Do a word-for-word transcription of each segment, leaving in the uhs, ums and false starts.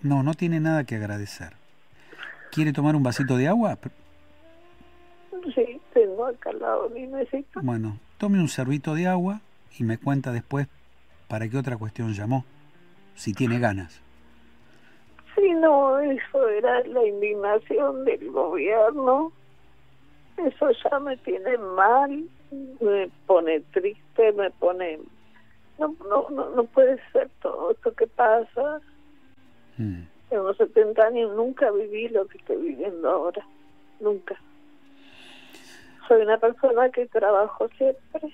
No, no tiene nada que agradecer. ¿Quiere tomar un vasito de agua? Sí, tengo acá al lado mi mesita. Bueno, tome un sorbito de agua y me cuenta después para qué otra cuestión llamó, si tiene ganas. Sí, no, eso era la indignación del gobierno. Eso ya me tiene mal, me pone triste, me pone... No, no, no, no puede ser todo esto que pasa. Mm. Tengo setenta años, nunca viví lo que estoy viviendo ahora, nunca. Soy una persona que trabajo siempre.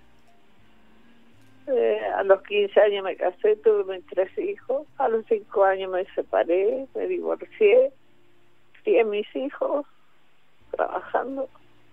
Eh, a los quince años me casé, tuve mis tres hijos. A los cinco años me separé, me divorcié. Crié mis hijos, trabajando.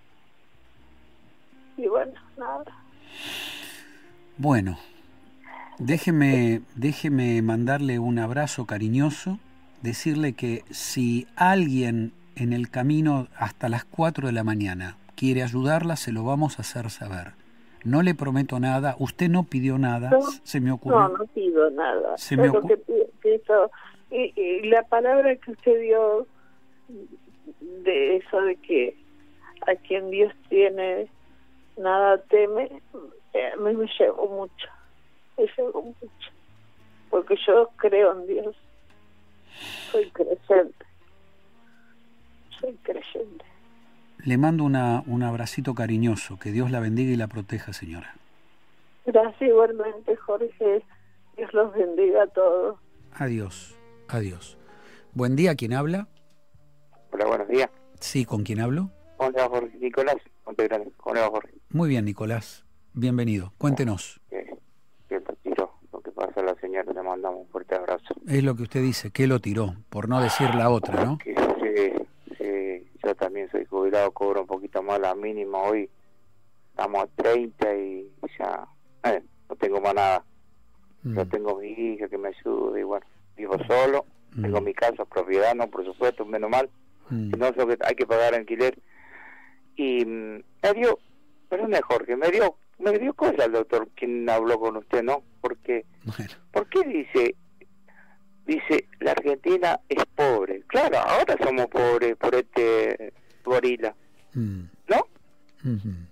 Y bueno, nada. Bueno, déjeme, déjeme mandarle un abrazo cariñoso, decirle que si alguien en el camino hasta las cuatro de la mañana quiere ayudarla, se lo vamos a hacer saber. No le prometo nada, usted no pidió nada, no, se me ocurrió. No, no pido nada. Se me ocurrió. Y, y la palabra que usted dio de eso de que a quien Dios tiene nada teme, a mí me llegó mucho, me llegó mucho, porque yo creo en Dios, soy creyente, soy creyente. Le mando una, un abracito cariñoso, que Dios la bendiga y la proteja, señora. Gracias igualmente, Jorge, Dios los bendiga a todos. Adiós, adiós. Buen día, ¿quién habla? Hola, buenos días. Sí, ¿con quién hablo? Hola, Jorge. Nicolás, Hola, Jorge. Muy bien, Nicolás, bienvenido, cuéntenos. Que, que lo tiró, lo que pasa a la señora, le mandamos un fuerte abrazo. Es lo que usted dice, que lo tiró, por no decir la otra, ¿no? Que, sí, sí, yo también soy jubilado, cobro un poquito más la mínima hoy, estamos a treinta y ya eh, no tengo más nada. Mm. Yo tengo mi hija que me ayuda y bueno, vivo solo, mm. tengo mi casa, propiedad, no, por supuesto, menos mal, mm. si no, que hay que pagar alquiler. Y mm, me dio, perdón Jorge, me dio, me dio cosa el doctor quien habló con usted, ¿no? Porque, bueno. ¿Por qué dice, dice, la Argentina es pobre? Claro, ahora somos pobres por este gorila, mm. ¿no? Mm-hmm.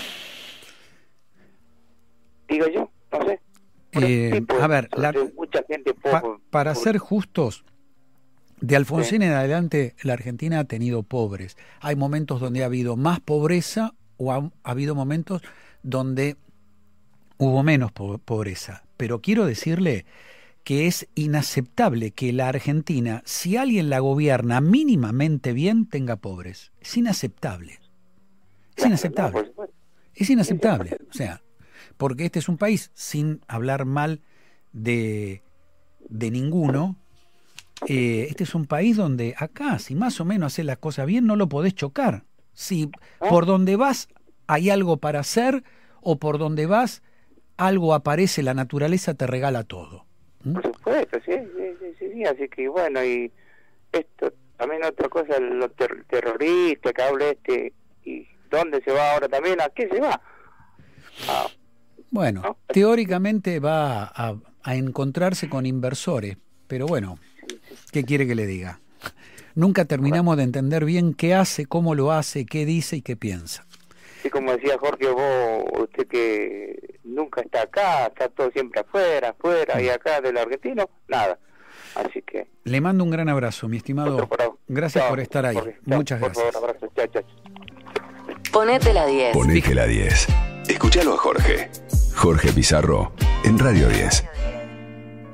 Digo yo, no sé. Eh, tipo, a ver, la, mucha gente pobre, pa, para pobre. Ser justos, de Alfonsín sí. en adelante la Argentina ha tenido pobres. Hay momentos donde ha habido más pobreza o ha, ha habido momentos donde hubo menos po- pobreza. Pero quiero decirle que es inaceptable que la Argentina, si alguien la gobierna mínimamente bien, tenga pobres. Es inaceptable. Es inaceptable. Es inaceptable. O sea, porque este es un país, sin hablar mal de, de ninguno, eh, este es un país donde acá, si más o menos haces las cosas bien, no lo podés chocar. Si por donde vas hay algo para hacer, o por donde vas algo aparece, la naturaleza te regala todo. ¿Mm? Por supuesto, sí, sí, sí, sí, así que bueno, y esto, también otra cosa, los ter- terroristas que habla este, y ¿dónde se va ahora también? ¿A qué se va? Ah, bueno, ¿no? Teóricamente va a, a encontrarse con inversores, pero bueno, ¿qué quiere que le diga? Nunca terminamos de entender bien qué hace, cómo lo hace, qué dice y qué piensa. Sí, como decía Jorge, vos, usted que nunca está acá, está todo siempre afuera, afuera, y acá del argentino, nada. Así que... Le mando un gran abrazo, mi estimado. Gracias chao, por estar ahí. Jorge, Muchas chao, gracias. Por favor, abrazo. Chao, chao. Ponete la diez. Ponete la diez. Escúchalo a Jorge. Jorge Pizarro en Radio diez.